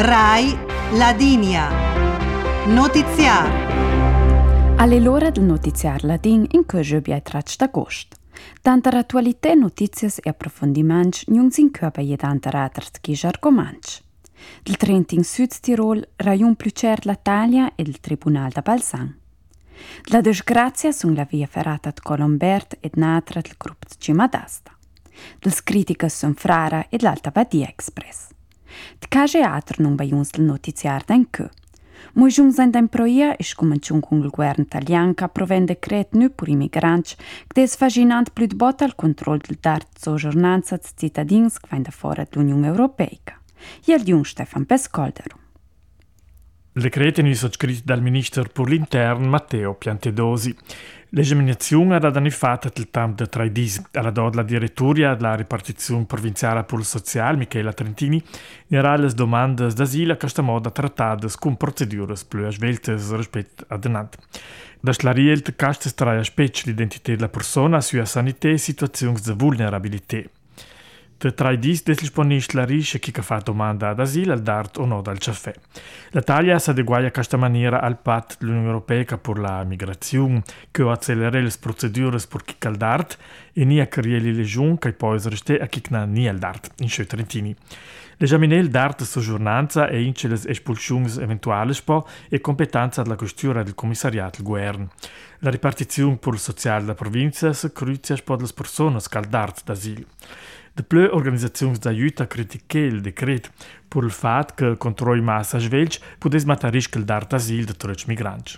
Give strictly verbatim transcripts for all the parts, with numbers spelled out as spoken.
Rai Ladinia. Notiziar. Alle l'ora del notiziar ladin in cui je bi traccia d'agosto. Tanta attualità, notizie e approfondimenti non si incöpa e tanta raters che argomanci. Del Trent in Sud Tirol, Rajon Plucer l'Italia e il Tribunal da Balzan. La disgrazia sono la via ferrata di Colombert e Natra del gruppo di Cimadasta. Dels critiche sono Frara e l'Alta Badia Express. De case altro non baiuns del notiziar d'en che. Moi giungs en d'en proia e scominciun con il governo italiano che approva un decret nu per i migranti che des faginant più di botta al controllo del dar di soggiornanza di cittadini che vengono fuori dall'Unione Europea. E il giun Stefan Pescoldero. Il decreto è sottoscritto dal ministro per l'interno Matteo Piantedosi. L'esaminazione era stata fatta nel tempo di tre giorni. Alla data la direttoria della ripartizione provinciale per il sociale, Michela Trentini, era le domande d'asilo che stanno trattate con procedure più svelte rispetto ad un Da sclarire che queste tre aspetti l'identità della persona, sua sanità e situazioni di vulnerabilità. De tra i dis disponisce la risce chi fa domanda d'asilo al dart o no dal caffè. L'Italia si adegua a questa maniera al patto dell'Unione Europea per la migrazione, che accelera le procedure per chi al dart e ni a creare le legioni che poi reste a chi non ni al dart, in Scio Trentini. L'esamine il dart di soggiornanza e in le espulsioni eventuali spo e competenza della questura del commissariato del governo. La ripartizione per il sociale della provincia si cruzia spo delle persone che al dart d'asilo. De plö organizzazioni d'aiuto a criticare il decreto per il fatto che il controllo in massa svelge potesse mettere a rischio il dar d'asil di tutti i migranti.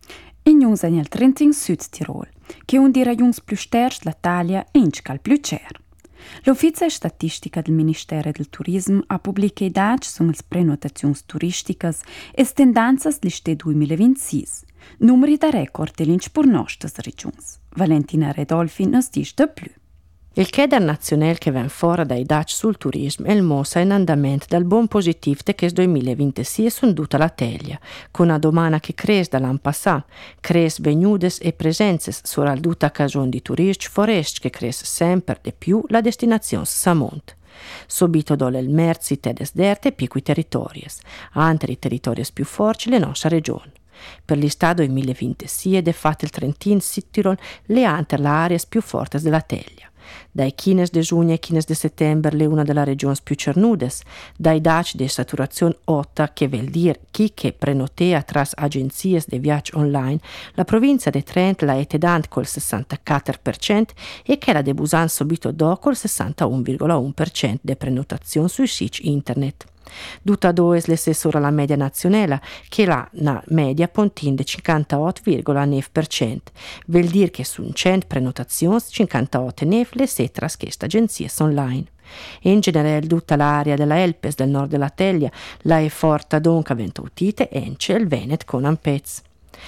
In giungs è nel Trentino Sud Tirol, che è un dei ragions più sterci dell'Italia e in scal più cer. L'Ufficio Statistica del Ministero del Turismo ha pubblicato i dati sulle prenotazioni turistiche e le tendenze dell'estate duemilaventisei, numeri da record dell'inch per nostre regioni. Valentina Redolfi nos dice di più. Il cadre nazionale che viene fuori dai dati sul turismo è il mostra in andamento dal buon positivo che il duemilaventisei sono tutta la teglia, con una domanda che cresce dall'anno passato, cresce venudes e presenze sulla tutta cagione di turisti foresti che cresce sempre di più la destinazione Samont. Subito dopo il merzi te desderte e piccoli territori, altri territori più forti le nostre regioni. Per l'estate duemilaventisei è fatto il Trentino Sud Tirol le altre le aree più forti della teglia. Dai quindici di giugno e quindici di settembre le una delle regioni più cernudes, dai dati di saturazione otto, che vuol dire chi che prenotea tras agenzie di viaggio online, la provincia di Trento la è dante col sessantaquattro per cento e che la de Busan subito dopo col sessantuno virgola uno per cento di prenotazioni sui siti internet. Tutta due le stesse la media nazionale, che la na media pontin di cinquantotto virgola nove per cento. Vuol dire che su cento prenotazioni, cinquantotto virgola nove le si traschiesta agenzie online. In generale, tutta l'area della Elpes del nord della Teglia la è forte dunque avendo utite ence il Veneto con Ampez.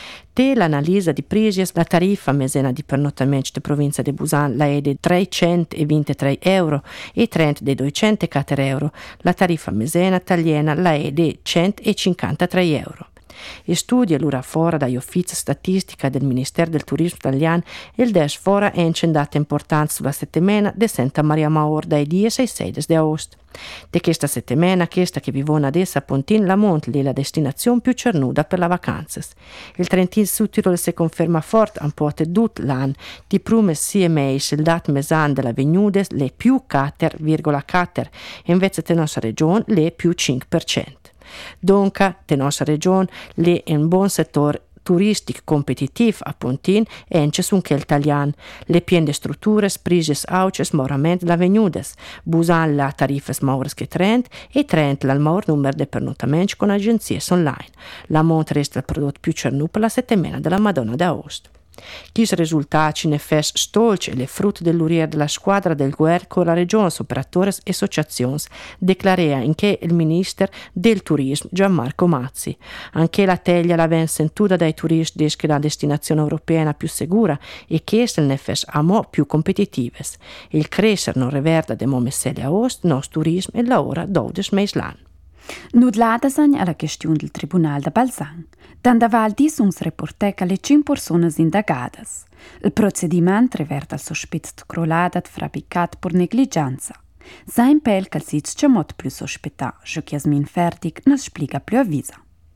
Te l'analisi di prisies, la tariffa mesena di pernottamento di provincia di Busan la è di trecentoventitré euro e trenta di duecentoquattro euro, la tariffa mesena italiana la è di centocinquantatré euro. E studia l'ora fora dagli uffici statistica del Ministero del Turismo italiano il des fora è data importanza sulla settimana di Santa Maria Maor dai dieci ai sedici di agosto. De questa settimana, questa che vivono adesso a Pontin, la Monte è la destinazione più cernuda per le vacanze. Il Trentino Sud Tirol si conferma forte un po' tutto l'anno, di prume sia meis il dat mesan della venudes le più quattro virgola quattro, invece della nostra regione le più cinque per cento. Dunque, la nostra regione è un buon settore turistico competitivo a Pontin e anche su che italiano. Le piene strutture, prises auces, moramente la venudes. Busan la tariffe maures che Trent e Trent la maur numero di pernottamenti con agenzie online. La Monte resta il prodotto più cernu per la settimana della Madonna d'Aosto. Questi risultati ne fes stolci e le frutto dell'urier della squadra del governo con la regione, operatori e associazioni, declara anche il ministro del turismo Gianmarco Mazzi. Anche la teglia la ven sentuta dai turisti desche la destinazione europea più sicura e che se ne fes amo più competitive. Il crescere non reverda de momessele a ost, nos turismo e la ora dodici mesi l'anno. Nudladasan alla questione del Tribunal da Balzan. Dandaval dis uns reportè che le cinque persone indagadas. Il procedimento reverte al sospetto di crollata frabicat per negligenza. Sein pel che si c'è molto più sospettà, che Jasmin Fertig ne spiega più avvisa.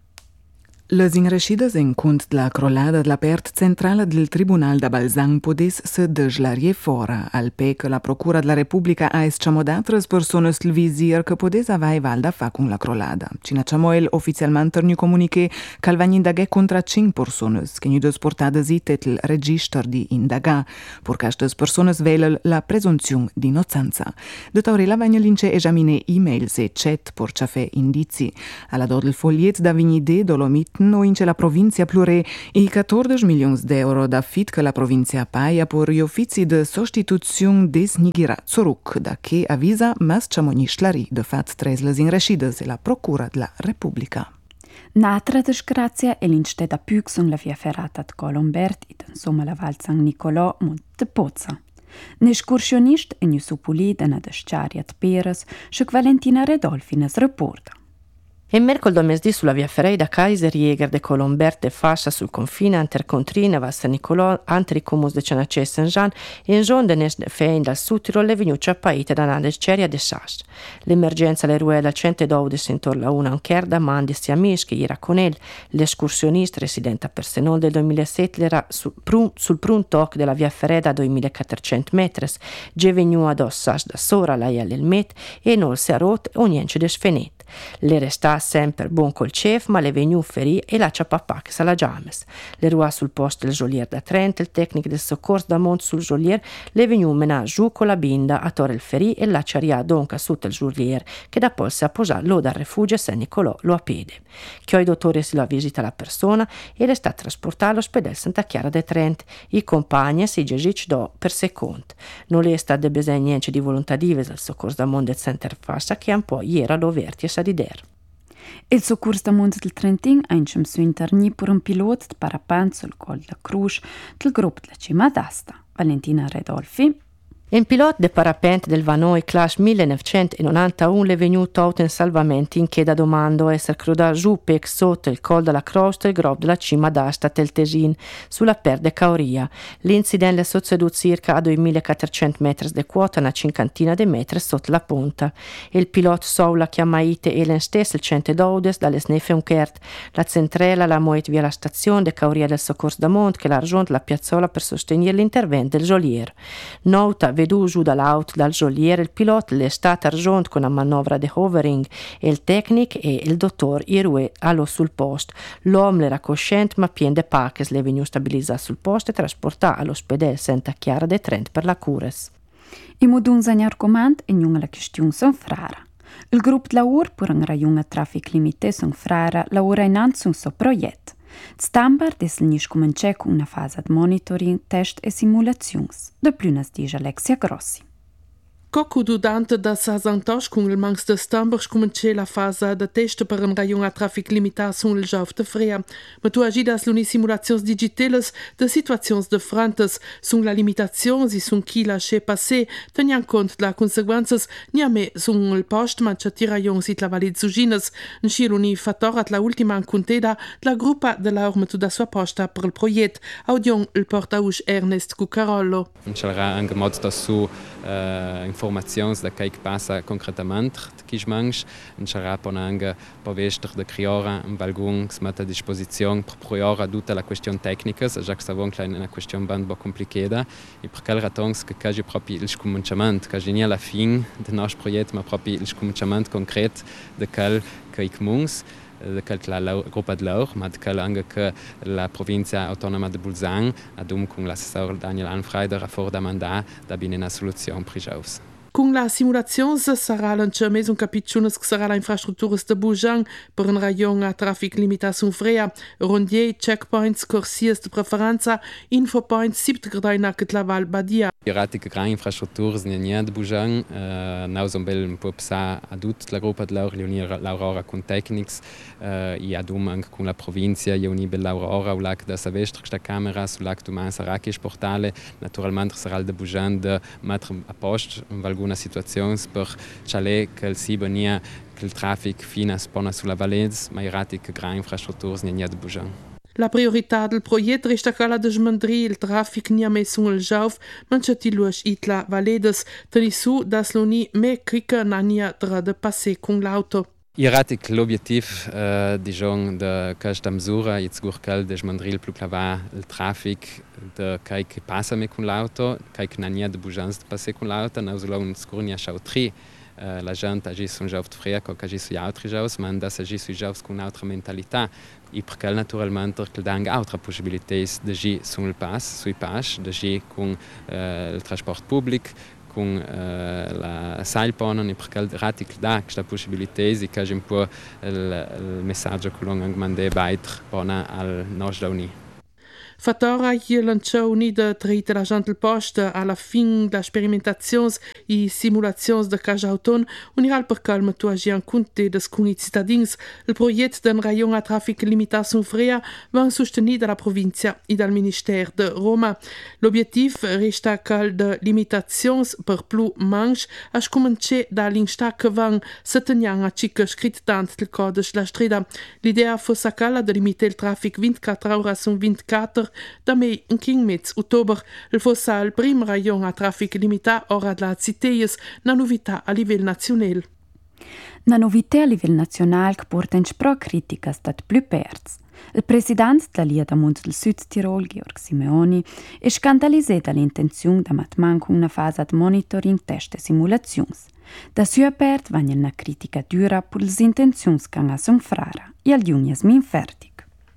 Les ingrescidas en cont de la crollada de la pert centrala del Tribunal da Balzan podés se deslarier fora, al pe che la Procura de la Repubblica ha esciamo d'altres persones del visir che podés avai val da fa con la crollada. Cina Chamoel ufficialmente nu comuniqué che al vagn indagè contra cinc persones che nu des portades itet il register di indagà, pur che astes persones velel la presunziun di innocenza. De taurela vagn lince esamine e-mails e chat por ciafe indizi. Alla dor del fogliet da vignide Dolomit no ince la provincia plure i quattordici milioni d'euro da fit che la provincia paia por gli uffizi de sostituzione desnighirà zoruc, da che avvisa mas ciamognistlari de fat tres les ingrescides e la Procura de la Repubblica. N'altra disgrazia è l'insteda Püxung la via ferrata di Colombert ed insomma la Val San Nicolò Monte Pozza. N'escursionist e nu supuli da na desciaria di Peres, che Valentina Redolfi nes reporta. E mercoledì mesdì sulla via Ferrei da Kaiserjäger de Colombert e fascia sul confine intercontrina va San Nicolò antri comus de Cenacè Saint-Jean e in zone de nes fein dal Sud-Tirol le venuccia appaite da nade ceria de Sas. L'emergenza le ruelle al centododici intorno alla una ancherda mandi sia amici che era con el l'escursionista residente a Persenol del duemilasette era sul prun, sul prun toc della via Ferrei da duemilaquattrocento metri ge venu ad Sas da sora la il met e non si rot o niente de sfenet. Le resta sempre buon col chef, ma le vegnu ferì e la ciapapà che sa la giames. Le rua sul posto del Jolier da Trent, il tecnico del soccorso da Mont sul Jolier, le vegnu mena giù con la binda a Torre il ferì e la ciaria donca sotto il Jolier, che da poi si apposa lo dal rifugio San Nicolò lo apede. Che i dottore si lo visita la persona e le sta trasportata all'ospedale Santa Chiara de Trent. I compagni si gesic do per secondo. Non le sta de besè niente di volontà dives al soccorso da Mont del Center Fassa che un po' iera lo verti e sa di der. Il soccorso da Monte del Trentin ha incem su interni per un pilota di parapente sul Col da Cruz del gruppo della Cima d'Asta. Valentina Redolfi. Un pilota de parapente del Vanoi class millenovecentonovantuno le venuto auto in salvamento in che da domando essere cruda giù pec sotto il col della crosta il grob della Cima d'Asta tel Tesin sulla perde Cauria. L'incidente è succeduto circa a duemilaquattrocento metri di quota, una cinquantina di metri sotto la punta. Il pilota sola chiamaite e len stesso il centododici dalle snefe unkert. La centrella la moet via la stazione de Cauria del soccorso da Mont che la raggiunge la piazzola per sostenere l'intervento del Jolier. Nota vedu giù dall'auto dal Jolier il pilota le è stata raggiunto con una manovra di hovering e il tecnico e il dottor Irue allo sul posto. L'uomo era cosciente ma pien de paches le venu stabilizzato sul posto e trasportato all'ospedale Santa Chiara de Trent per la cures. I modun zagnar comand e non la questione son frara. Il gruppo de lavoro per un rayon a traffic limité son frara lavora in anzo un so progetto. Stambar des nisch cominciè con una fase di monitoring, test e simulazioni. De plunas dice Alexia Grossi. Coco durante da sazantosh con il manx de Stambers cominciè la fase de test per un rayon a traffic limitato sul Jauf de Frea. Ma tu agidas l'uni simulazioni digitales de situazioni de frantes sul la limitazioni e sul chi lasce passé, teniamo conto della conseguenze niame sul post ma c'è tirayon sit la valid sugines, un l'uni fattorat la ultima conteda la gruppa della ormetu da sua posta per il progetto, audion il portavoce Ernest Cucarollo. C'era anche modo da su uh, informações da que passa concretamente que ismangs en será ponanga povestre de criora um valgun que se mete à disposição para proiora tutta la questão técnicas já que estavam klein uma questão band bo complicada e por aquele ratões que que já próprio eles comunicamento que já nem a fim de nosso projeto mas próprio eles comunicamento concreto de qual que comuns de quel la gruppa de laur, ma de quel anche che la provincia autonoma de Bolzan, adum con l'assessor Daniel Anfreider a for da mandat da bine una soluzione prijaus. Con la simulazione sarà lanciato un capitolo che sarà la infrastruttura di Bujan per un rayon a traffic limitato su Frea, rondier, checkpoints, corsies di preferenza, infopoints, sibt gradaina che la Val Badia. Die ratige grande infrastructure in Nia de Bujan, uh, nous un bel po psa adut la gruppa de Laur Leonir Laurora con Technics, uh, e adum anche con la provincia Leoni bel Laurora, u lac da Savestre sta camera, su lac Tuman Sarakis portale, naturalmente sarà de Bujan de mettere a posto alguna situazione per chalé che il Sibania che il traffic fina spona sulla Valais, ma i rati che grandi infrastrutture in Nia de Bujan. La priorità del progetto resta quella di smandri il traffico nia messo sul giauf, ma c'è ti luce itla valedes, teni su da sloni me crica nania dra de passé con l'auto. Iratic l'objectif uh, dijon de questa misura jetzt gurkel de smandril plus clavar il traffic de kai che passa me con l'auto, kai che nania de bujans de passer con l'auto, na so long skurnia chautri. Uh, la gente agis un giauf frea, co agis su altri giaus, ma das agis su giaus con un'altra mentalità. E perché naturalmente che danno altre possibilità di agire sul pass, sui pass, di agire con uh, il trasporto pubblico, con uh, la seilbahn, e perché rati che dà questa possibilità e che è un po' il, il messaggio che l'on manda weiter al nostro uni. Fattora hier lanciò unida trita la gente del posta alla fin da sperimentazions e simulazions de casa auton uniral per calma tu agian conte des cuni cittadins il progetto d'un rayon a traffic limitato su Frea va sostenuto dalla provincia e dal Ministero de Roma. L'obiettivo resta cal de limitazions per più manch a scominciare dall'insta che van se teniamo a cica scritto tanto del codice la strada. L'idea fosse cala de limitare il traffic ventiquattro ore su ventiquattro da me in king mezz ottobre il fosse il primo rayon a traffic limitato ora della citeies una novità a livello nazionale. Una novità a livello nazionale che porta in pro critica stat più perz. Il presidente della Lia da Mund del Sud Tirol, Georg Simeoni, è scandalizzato dall'intenzione da matman con una fase di monitoring, test e simulazioni. Da sua parte va una critica dura per le intenzioni che hanno a frara e al Juniasmin fertig.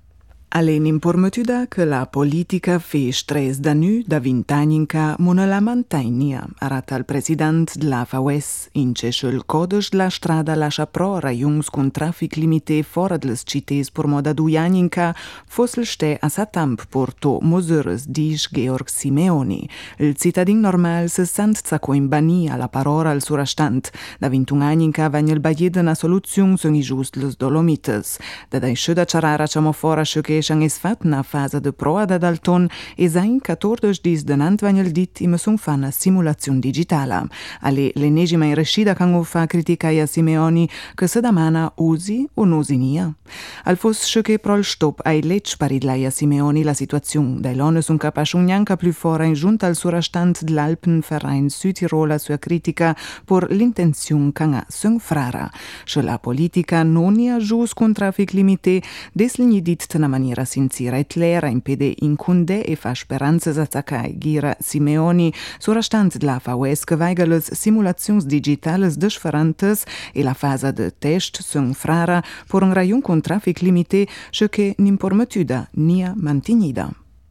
Alen impormătuda că la politica fe stres da nu da vintaninca mona la mantainia, arata il president de la F A U S, in ceșul codeș de la strada lascia pro raiungs con trafic limite fora de las cites por moda dujaninca, fosl ste a satamp porto măsures diș Georg Simeoni. Il cittadin normal se sant țaco in bani alla parora al surastant, da vintunaninca vagn il baied na soluziun sunt i just les dolomites. Da dai șuda cerara ciamo fora șuche Schon es fat na fase de proa da dalton e zain catordici dis denant vagnel dit im sun fa na simulazione digitala. Ale l'ennesima irrescida cango fa critica a Simeoni che se damana usi o nosinia. Al fos sciuche prol stop ai lec paridlai a Simeoni la situazione dai lone sun capace un'anca più fora in giunta al surastant dell'Alpenverein Südtirol a sua critica por l'intenzione canga sun frara. Sce la politica non ia gius con traffic limite deslini dit na maniera sincera e clara impede incunde e fa speranze zazacai gira Simeoni surastant de la F A U S che vaiga les simulazions digitales desferantes e la fase de test sunt frara por un rayon con traffic limite ce che n'impormătuda nia mantinida.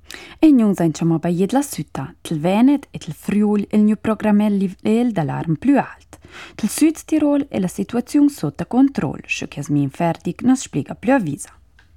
E non siamo baied la città, il Venet e il Friul il new programma il livello d'allarme più alto. Il Sud Tirol e la situazione sotto controllo, ce che Jasmin Fertig nos spiega più avvisa.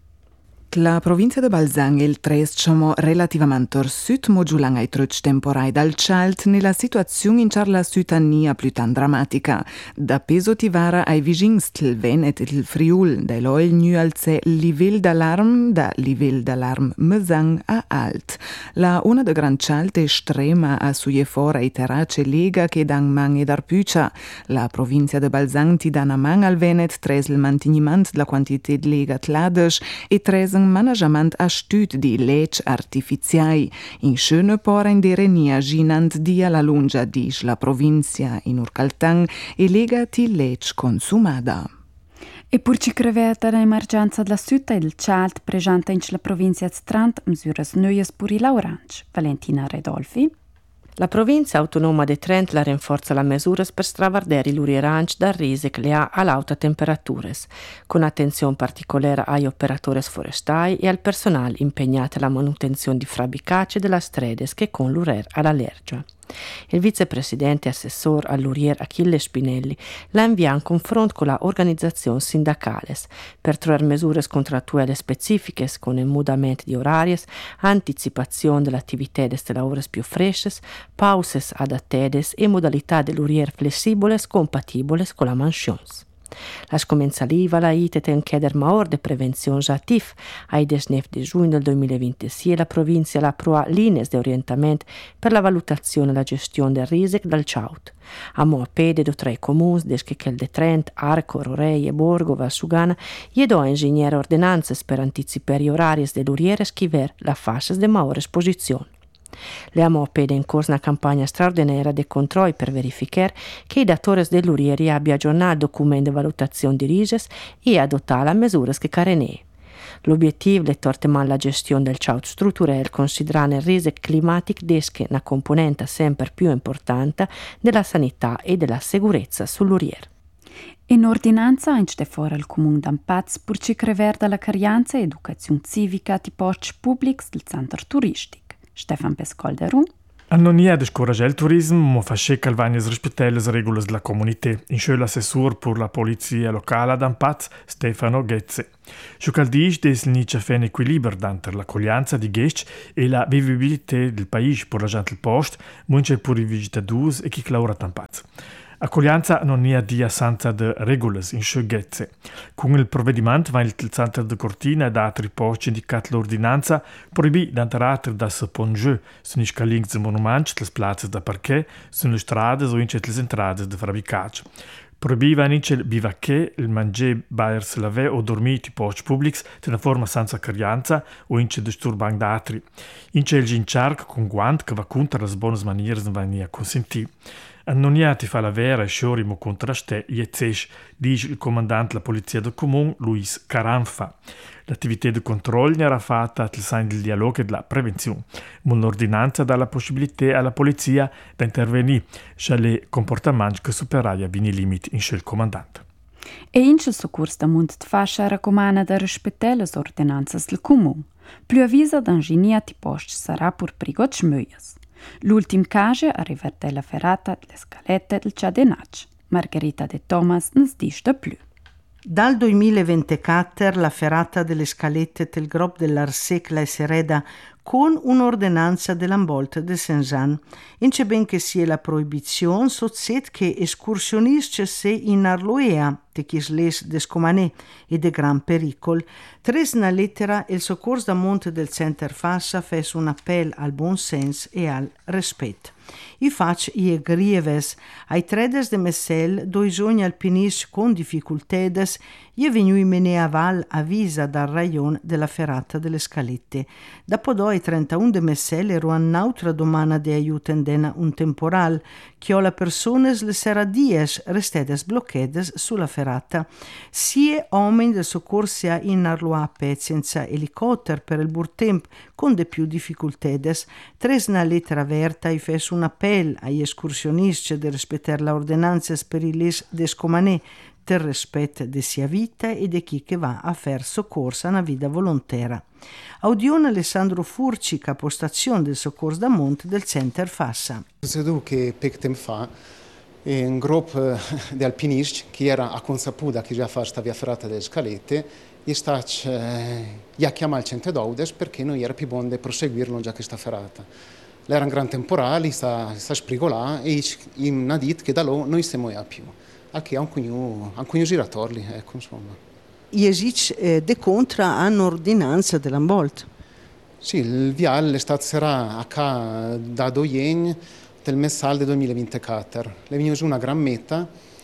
La provincia de Balzang il tres ciamo relativamente sud modulang ai truc temporai dal Chalt nella situazione in charla sudania più tan drammatica. Da peso tivara ai vigins il Venet e il Friul, da l'oil nu alze il livello d'allarme da livello d'allarme mesang a alt. La una de gran Chalt estrema a suie fora i terrace lega che dan mang e dar pucia. La provincia de Balzang ti dana mang al Venet tres il manteniment la quantità de lega tlades e tres un management astut di lec artificiai. In schöne pora in dere nia ginant dia la lunga dis la provincia in Urcaltang e lega ti lec consumada. E pur ci creveta l'emergenza della città il Chalt presenta in la provincia di trenta misures neues pur il Laurange. Valentina Redolfi. La provincia autonoma de Trent la rinforza la misures per stravardere l'urierange dal risic le ha all'alta temperatures, con attenzione particolare agli operatori forestali e al personale impegnato alla manutenzione di frabicace della stredes che con l'urer all'allergia. Il vicepresidente assessor all'Urier Achille Spinelli l'ha inviato in confronto con la organizzazione sindacales per trovare misure contrattuali specifiche con il mudamento di orarios, anticipazione delle attività delle ore più fresche, pauses adattate e modalità dell'Urier flessibili compatibili con la mansione. La scomensaliva la ite ten chieder maor de prevenzione attiv. Ai desnef di giugno del duemilaventisei la provincia la proa linee di orientamento per la valutazione e la gestione del risec dal ciaut. A mo pede do tre comuni, desche che il de Trent, Arco, Rorei e Borgo, Valsugana, jedo ingegnere ordinanze per anticipare gli orari dell'uriere schiver la fascia de maor esposizione. Le amo pede in corso una campagna straordinaria di controlli per verificare che i datori dell'urieri abbia aggiornato il documento di valutazione di rises e adottare le misure che carenee. L'obiettivo è tornare la gestione del ciaut strutturale considerando il rischio climatico desche una componente sempre più importante della sanità e della sicurezza sull'urier. In ordinanza in ste fora il comune d'Ampaz pur ci crever dalla carianza e educazione civica ti posti pubblici del centro turistico. Stefan Pescol-Deru. Non è da scoraggiare il turismo, ma fa che Calvagnes rispettare le regole della comunità. In c'è l'assessore per la polizia locale ad Ampaz, Stefano Ghezze. Ciò che dice che non c'è un equilibrio tra l'accoglienza di guesti e la vivibilità del paese per la gente del posto, ma c'è pure i visitatori e chi lavora ad Ampaz. Accoglienza non è dia senza de regole in scegliezze. Con il provvedimento va il centro de Cortina ed altri posti indicati l'ordinanza proibì d'entrare da se ponge su scalings de monumenti, le piazze da parquet, sulle strade o in le entrate de fabricaggio. Proibiva anche il bivacché, il mangiare, bairs lavé o dormire in posti pubblici di una forma senza carianza o in disturbare d'altri. In c'è il ginciarco con guanti che va contro le buone maniere non venire consentire. Non è ti fa la vera e sciorimo contraste e cesh, dice il comandante della polizia del comune, Luis Caranfa. L'attività di controllo era fatta al segno del dialogo e della prevenzione, ma l'ordinanza dà la possibilità alla polizia di intervenire se i comportamenti che superano i limiti in il comandante. E in il soccorso da Monte de Fascia raccomanda di rispettare le ordinanze del comune. Più avvisa d'ingegner ti posti sarà pur prigot schmöies. L'ultim caso arriva della ferrata delle scalette del Ciadenaccio. Margherita De Thomas ne dice più. Dal duemilaventiquattro la ferrata delle scalette del Grob dell'Arsec la Sereda con un'ordinanza dell'Ambolt de Saint-Jean. In c'è ben che sia la proibizione, sozzet che escursionisti se in Arloea, te chi sles descomanè e de gran pericol. Tres na lettera il soccorso da Monte del Center Fassa fes un appello al buon senso e al rispetto. I fac i grieves ai tredes de Messel doi giorni alpinisti con difficoltedes je venui mene a val avvisa dal rayon della ferrata delle scalette. Dopo ai trentuno de Messel ero un'altra domanda di aiuto in un temporal che ho la persones le sera dies restedes blocchedes sulla ferrata. Sie uomini del soccorsia in Arloa senza elicotter per il burtemp con de più difficoltedes. Tres na lettera verta i fes un appello agli escursionisti di rispettare le ordinanze per i les descomanè del rispetto de sia vita e di chi che va a fare soccorso a una vita volontera. Audione Alessandro Furci, capostazione del soccorso da Monte del Center Fassa. Succedeu che poco tempo fa un gruppo di alpinisti che era a consaputa che già fa questa via ferrata delle scalette gli sta eh, a chiamare il centododici perché non era più buono di proseguirlo già questa ferrata. Era un gran temporale, sta, sta sprigolà e in ha detto che da lì non siamo più. Anche a un cugno, a un cugno giratorli, ecco, insomma. I esic eh, de contra hanno ordinanza dell'Ambolt. Sì, il viale è stato sarà a ca da doien del messal del duemilaventiquattro. Le veniva su una gran meta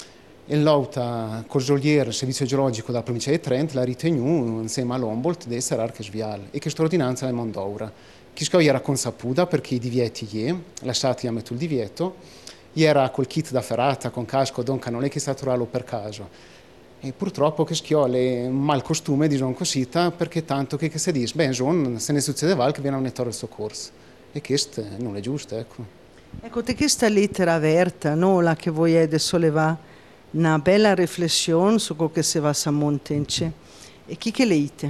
e l'auta col gioliere, il servizio geologico della provincia di Trento, l'ha ritenuto insieme all'Ambolt di essere arche viale e questa ordinanza è Mondoura. Chi era consaputa perché i divieti gli, lasciati a mettere il divieto, era col kit da ferrata, con casco, dunque non è che è stato raro per caso. E purtroppo che schiole un mal costume di John Cosita, perché tanto che, che si dice, beh, John, se ne succedeva che viene un ettore il soccorso. E questo non è giusto, ecco. Ecco, te questa lettera aperta, no, la che voi avete sollevare, una bella riflessione su quello che si va a Montence. E chi che leite?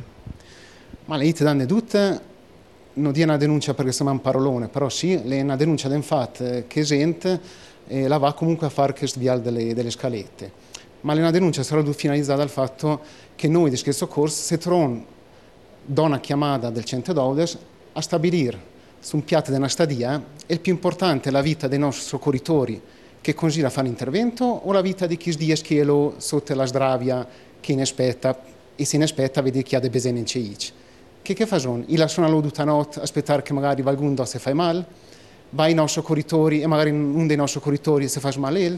Ma leite danno tutte. Non è una denuncia perché siamo un parolone, però sì, è una denuncia del fatto che gente eh, la va comunque a fare questo viale delle, delle scalette. Ma è una denuncia sarà finalizzata al fatto che noi di questo soccorso si trovano da una chiamata del centododici a stabilire su un piatto di una stadia e il più importante è la vita dei nostri soccorritori che consiglia fare intervento o la vita di chi sdia schielo sotto la sdravia che ne aspetta e se ne aspetta vede chi ha dei bisogni in ceic. Che che fa son? I lasciano la tutta notte aspettare che magari qualcuno si fa male, vai ai nostri corritori e magari uno dei nostri corritori si fa male il.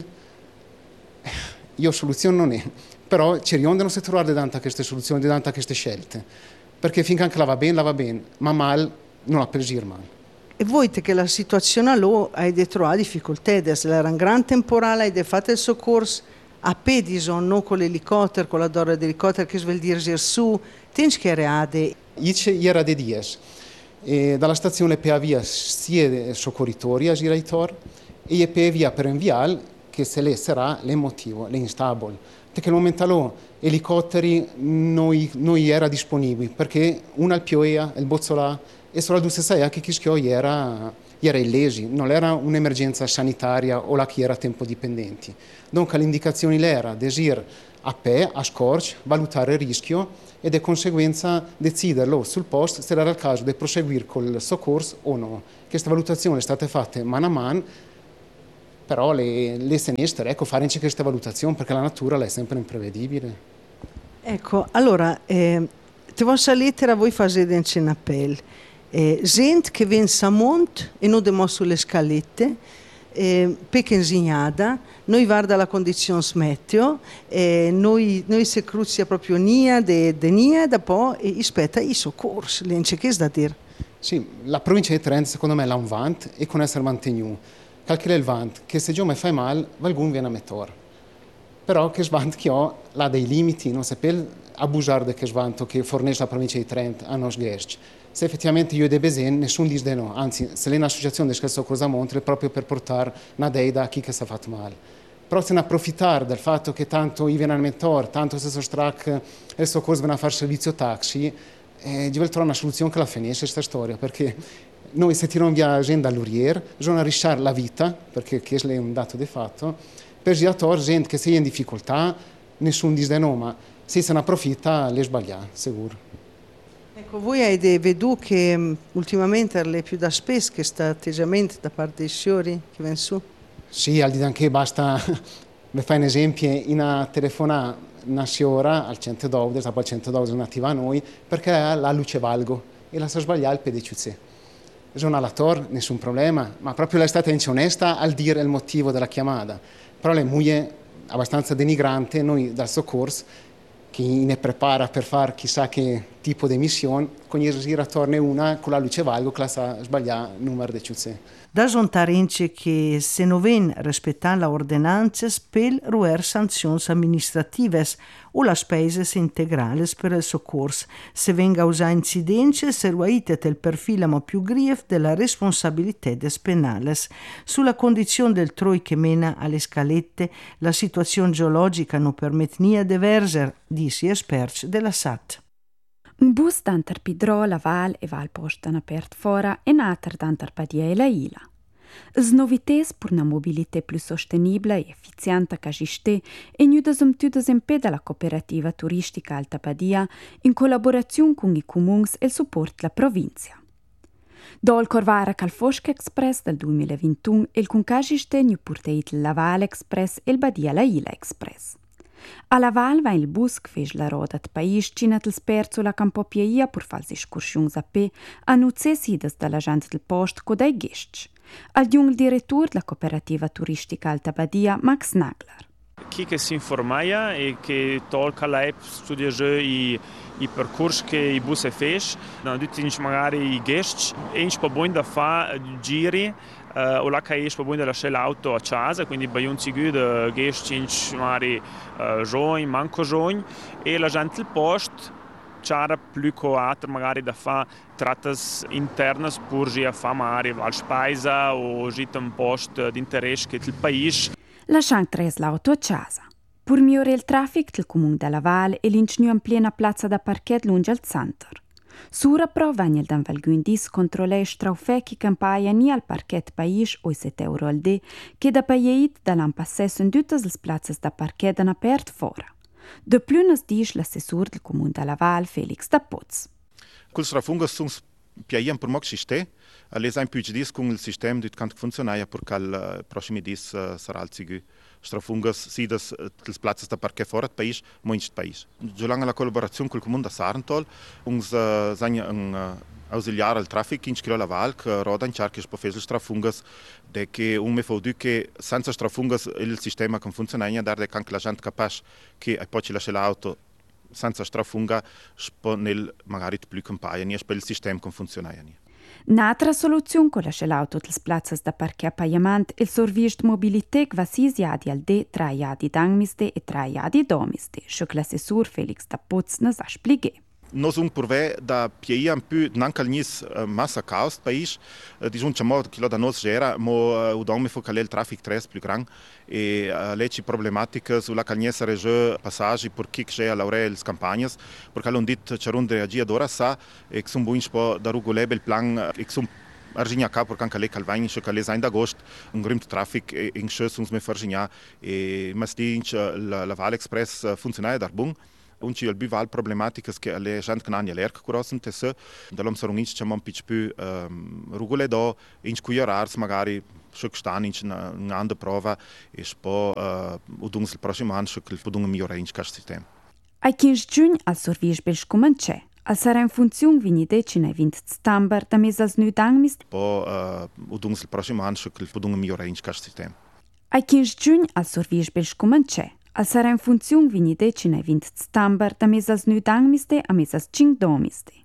Io soluzione non è, però ci riondono se trovare davanti a queste soluzioni, davanti a queste scelte, perché finché anche la va bene, la va bene, ma mal non ha piacere male. E voi che la situazione allora hai trovato difficoltà, era un gran temporale, hai fatto il soccorso a Pedison, non con l'elicottero, con la dora dell'elicottero che vuol dire su, tens che reade. Ice era de dies, e dalla stazione per via sia soccorritori a Giraitor e per via per inviare che se le sarà l'emotivo, l'instabile. Perché al momento là elicotteri noi, noi era disponibili, perché una al pioia, il bozzolà, e solo due sai che chi schiò era, era illesi, non era un'emergenza sanitaria o la chi era tempo dipendenti. Dunque l'indicazione era desir a pe, a scorch, valutare il rischio e di conseguenza deciderlo sul posto se era il caso di proseguire col soccorso o no. Queste valutazioni sono state fatte mano a mano, però le, le sinistre, ecco, fare queste valutazioni perché la natura è sempre imprevedibile. Ecco, allora, eh, te vostra lettera voi fate un appello. Eh, gente che viene a monte e non dimostra sulle scalette, eh, perché insegnata, noi guarda la condizione meteo, eh, noi, noi si cruzia proprio nia de, de nia da poi e aspetta i soccorsi, non c'è che da dire. Sì, la provincia di Trento secondo me ha un vanto e con essere mantenuto. Calcola il vanto, che se già mi fai male, qualcuno viene a mettere. Però che svanto che ho, ha dei limiti, non si può abusare di che svanto che fornisce la provincia di Trento a noi gesti. Se effettivamente io ho dei bisogni, nessuno dice no, anzi, se l'è un'associazione che sta cosa a monte, è proprio per portare una deida a chi che si è fatto male. Però se ne approfittare del fatto che tanto io viene al mentore, tanto se so strac e il soccorso viene a fare servizio taxi, eh, io voglio trovare una soluzione che la finisce questa storia, perché noi se tiriamo via la gente dall'urier, bisogna risciare la vita, perché questo è un dato di fatto, per girare gente che sia in difficoltà, nessuno dice no, ma se se ne approfitta, le sbaglia, sicuro. Ecco, voi avete veduto che um, ultimamente è più da spesso questo atteggiamento da parte dei signori che vengono su? Sì, al di là che basta, vi fai un esempio, in una telefonata una signora al centodue, dopo al centodue nativa a noi, perché ha la luce valgo e la sa sbagliare il pedicuzze. Sono alla tor, nessun problema, ma proprio lei è stata onesta al dire il motivo della chiamata. Però lei è abbastanza denigrante, noi dal soccorso, chi ne prepara per fare chissà che tipo di missione, con il ritorno una con la luce valgo che la sa sbagliare il numero di ciuzze. Da zontarenche che se non ven rispettare la ordinanza per ruer sanzioni amministrative o la spese integrali per il soccorso, se venga usare incidenze se ruaite il perfilo più grief della responsabilità des penales. Sulla condizione del troi che mena alle scalette, la situazione geologica non permette nia de verser, disse esperti della S A T. Un bus d'antar Pidro, la Val e Val Postan apert fora e nater d'antar Badia e la Ila. Es novités per una mobilità più sostenibile e efficiente che esiste e nudas umtudas in pe della cooperativa turistica Alta Badia in collaborazione con i comuni e il supporto della provincia. Dol Corvara Calfosca Express del duemilaventuno e il concagiste nu purteit la Val Express e il Badia la Ila Express. A Laval va il bus che fece la roda del paese cinat il sperzo la Campopiaia per fare escursioni a pe a nuzzesidas dalla gente del posto con dei gesti. Al giung il direttore della cooperativa turistica Alta Badia, Max Nagler. Chi che si informaia e che tolca l'app studia i i percorsi che i bus e fece, non tutti magari i gesti e in spabon da fa giri Uh, o la che è proprio della lasciare l'auto a casa, quindi bei un sicuro che schinch magari uh, giovani, manco giovani e la gente del post c'era più coatro magari da fare trattas internas per a fare magari al spaesa o gitta un post di interesse che il paese. Lasciando tres l'auto a casa. Per migliorare il traffico del comune della Valle e l'incendio in piena piazza da parquet lungo al centro. Sura però vegna dan valgundis controllei straufecchi campaia ni al parquet país o sette euro al de che da paieit da l'an passesso in tutte le plazzas da parquet han apert fora. De plus nas dice l'assessor del comune da Laval Felix da Poz. Quels strafungas sunt piaian per moc siste, Le sai più dis con il sistema di canto funziona perché il prossimo dis sarà il sigu strafungas si das des platzes da parque fora del país, muito país. Durante la collaborazione col comune da Sarntol, uns uh, sein un uh, ausiliar al traffic in Scrio la Val, che roda in cerchi spofesel strafungas, de che un me fau che senza strafungas il sistema che funziona, dar de anche la gente capace che poi ci lascia l'auto senza strafunga, spo nel magari più campagna, nie per il sistema che funziona. Un'altra soluzione con l'auto dels plazzas da parchi a pagament il servizio di mobilità che va sis iadi al D, tre iadi d'angmiste e tre iadi domiste, ce che l'assessor Felix da Putz nos ha spiegato. Noi siamo purve da piedi un po' non calnis massa caos país, diciamo che mo che da nos gera, mo u dome fo calel traffic tres più gran e leci problematiche sulla calniesa regio passaggi per chi che all'ore le campagne, perché l'on dit c'è un reagia d'ora sa e che sono buoni po da rugolebe il plan e sono Arginha cá porque anche lei calvagni che lei ainda agosto un grim traffic in schuss uns me Arginha e mas dinch la la Val Express funziona da bun. Und ci al bival problematiche che le gente che hanno l'erc curosen te se dall'om sarung inch c'è un pitch più rugole do inch cui orars magari scho stan inch una anda prova e spo udungs il prossimo anno scho il podung migliore inch cas sistema. Ai quindici giugno al servizio belge comincia. Al sarà in funzione vini decine venti settembre da mese als nu dangmist. Po udungs il prossimo anno scho il podung migliore inch cas sistema. Ai quindici giugno al servizio belge comincia. Al sarà in funzione vini decine venti settembre da mese als nu dangmiste a mese als cinque domiste.